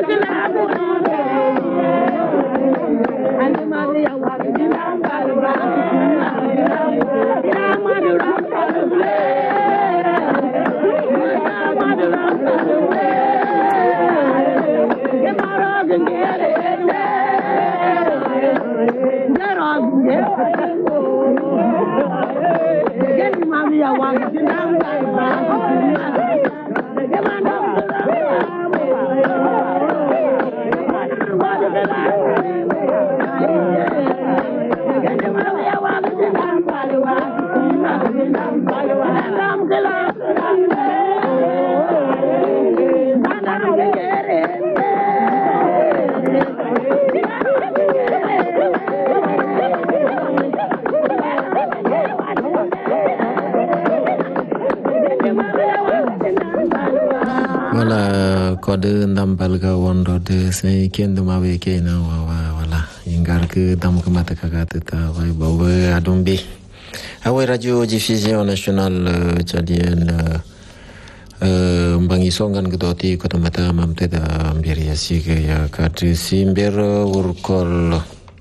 Voilà, kode ndambal ga wondo de sai kendo mawe ke na wala ingar ke dam ke mata kakata ta vai bawa adombe. Awe radio diffusion nationale tchadienne mbangi songan gedoti kota mata mamte da mbiri asike ya kati simber urkol.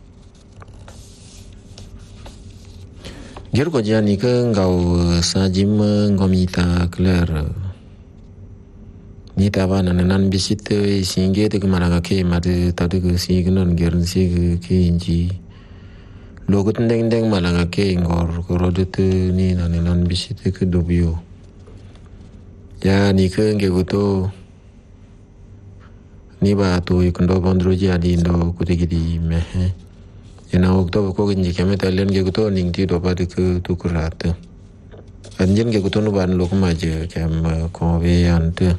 Gerko jani ke ngau sajim ngomita clair. Ni tabana nan bisit singe de maranga ke made tadu signon gern sig ke inji logut ndeng malanga ke ngor korodut ni nan bisit ke dobio ya ni ke ngeguto ni ba to ikondo bondroji adi ndo kutigidi mehe ena okto ko ngi kemeta len ngeguto ning ti do bad ke tukurat anjen ngeguto no ban lokuma je kem ko be ante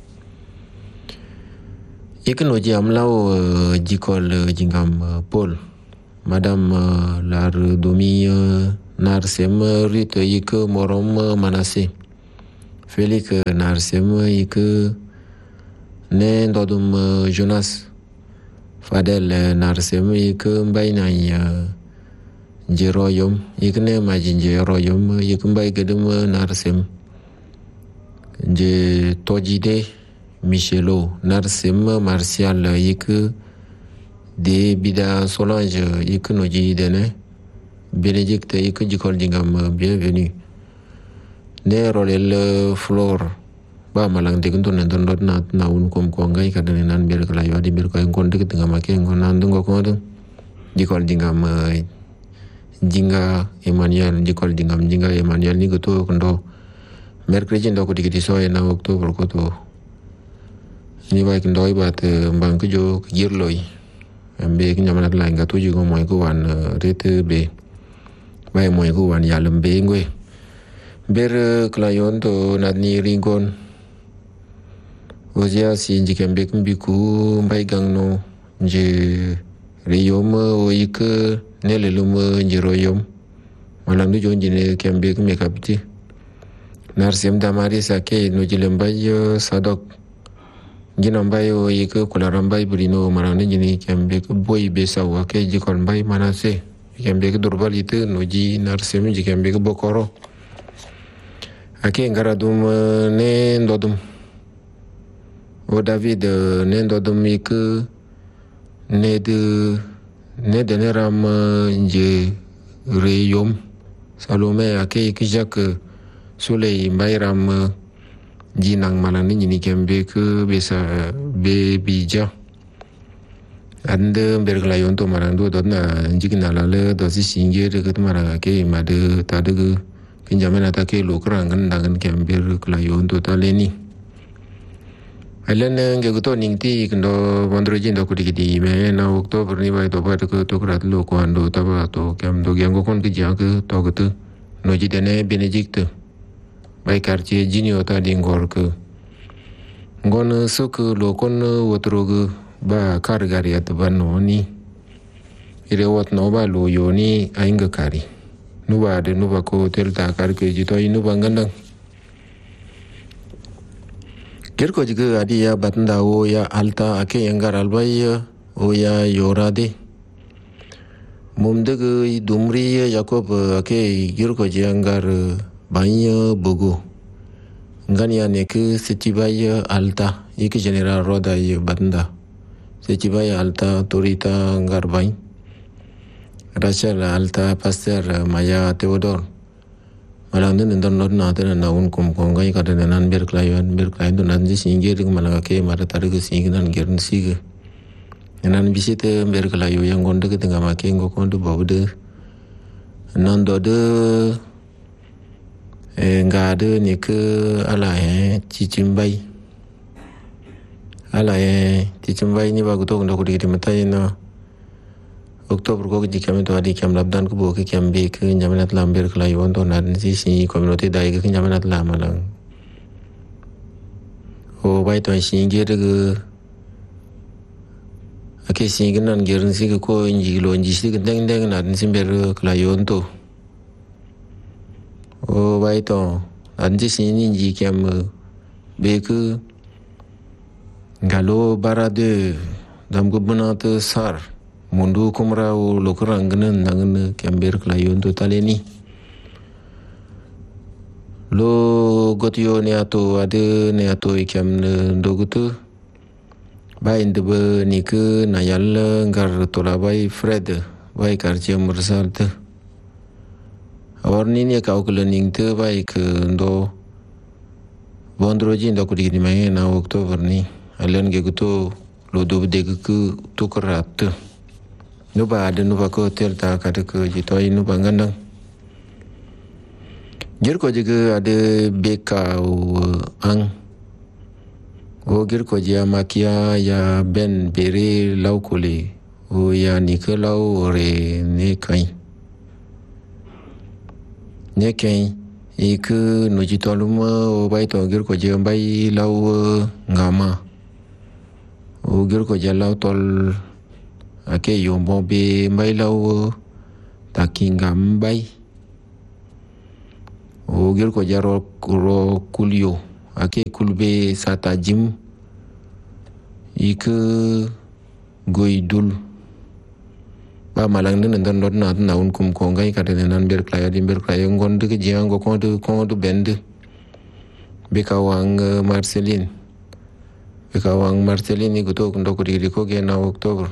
Ikan uji amlau jikol jingam Paul, Madame lar domi narsem rit ik morom manase, Felix narsem ik ne dodum Jonas, Fadel narsem ik mbainai jeroyom, ik ne majin jeroyom ik mbai gedum narsem, je tojide. Michelo Narsim Martial yik de Bida Solange yik noji dene Benedict yik jikol jingam bienvenue ne rolel flor ba malang digunto nendon dot na un kom ko ngai kadane nan ber kala yadi ber ko en kon dik tinga make ngon nan dungo ko dum jikol jingam jinga Emmanuel jikol jingam jinga Emmanuel ni goto kondo mercredi ndo ko digiti so na october ko to ni ba kin doi ba te mbang ku jo girloi ambe kin jamanat la nga tuji go moy ko wan rete be ba moy ko wan yalem be ngwe ber klayon to nadni ringon ozia si jikembe kumbi ku mbay gangno je riyom o ik nelelum jiroyom malam du jonjine kembe kum kapti narsem damari sake no jilembay sadok Gina mbai o yeke kularan bai burino marane jini kembe ke boy besa wa ke jikon bai manase kembe ke durbal itu noji narsem ji kembe ke bokoro ake ngara dum ne ndodum o David ne ndodum yeke ne de neram je reyom Salome ake yeke jak Sulei mbairam jinang malani jini kembe ke besa bebija ande berglayon to marando dotna jigna lale dosi singe de maranga ke made tade kinjamena ta ke lokrangan dangan kembe klayon to taleni alen nge goto ningti kendo bondroji ndo kudigidi me na oktober ni bai to ba to krat lo ko ando taba to kem do gengo kon ki jak to goto noji dene Benedict Bai quartier junior ta dingor ke ngon sok lokon wotrog ba kargari at banoni ire wat no ba lo yoni ainga kari nuba de nuba ko telta kar ke jito nuba ngandang kerko jiga adi ya batnda o ya alta ake yangar albay o ya yorade mumdeg dumri Jacob ake girko jangar Banyak bogo ngania nek setibaya alta ik general roda ye batnda Cecibai alta Torita Garbay, Rachel alta Pastor Maya Theodore. Malang din ndon not na tan na un kum kong gai ka nan ber klayon to nan ji singe ring malanga ke mara tar ke singe nan gern sige. Nan bisite ber klayo yang gonde ke tengah make ngo kondu bawde. Nan do de ngade ni ke ala cicimbai. Ala cicimbai ni bagu to ndo ko dikiti matai na Oktober ko di kami to adi kam labdan ko bo ke kam be ke nyamanat lamber kala yon to nan si community dai ke nyamanat lamalang o bai to singe de ake singe nan gerin si ko inji lo inji si ke deng nan simber kala yon to o bai to anji singe inji kam be ke galo barade dam ko banat sar mundu kumra o lokurang gnen nangen kember klayon to taleni lo gotio ne ato ade ne ato ikem dogutu bai ndebe nik na yal ngar tola bai fred bai karche mursalt awarni ne ka oklening te bai ke ndo bondroji ndo kudi ni mai na oktober ni alen ge guto lo do de ku to krat nuba ada nuba ko hotel ta kata ke jitoi nuba ngandang gir ko juga ada beka ang o gir ko dia makia ya ben bere lau kole o ya nikolau re ne kai iku nujitoluma o bai to gir ko dia bai lau ngama o gir ko dia lau tol ake yombo be mai lau takingam bai o gir ko jaro ro kulyo ake kulbe satajim iku goidul ba malang den ndon not na un kum ko ngai ka den nan ber klaya dim ber klaya ngon de jiango ko de bend be kawang Marceline ni guto ndo ko ri ko ge na Oktober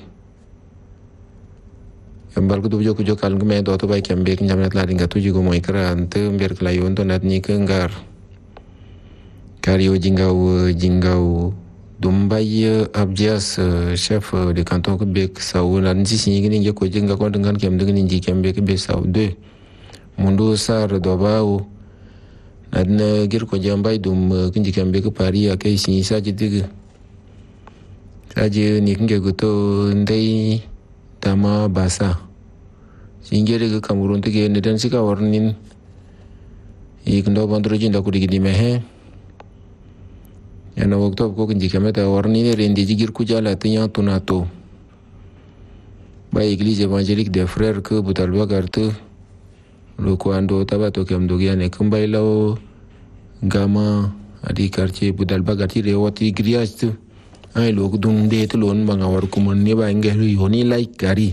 Kembal ku tujuh kal ngme do to bai kembe nyamet la dinga tuju go moy kran te mber klayon to nat ni kengar kario jingau dumbai abjas chef de canton Quebec sau nan si singi ni ko jinga ko dengan kem dengan ni kembe ke besau de mundu sar do bau nadna gir ko jambai dum kinji kembe ke Paris akai singi sa jidig saje ni kinge go to ndai tama basa singere ke Cameroon te ke neden sika warnin ikndo bandroji nda kudi di mehe yana waktu ko kinji kameta warnin rendi jigir ku jala tinya tunato ba église évangélique des frères que butalwa garte lo ko ando tabato kem dogiane kumbai law gama adi quartier budalba gati rewati griage ay lo dum de to lon banga war ko mon ne ba ngelu yoni like gari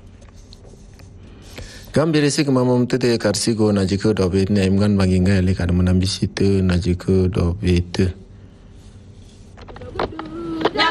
Gambire sik mamam tete karsigo najiko dobet na imgan banginga ele kadam nambisit najiko dobet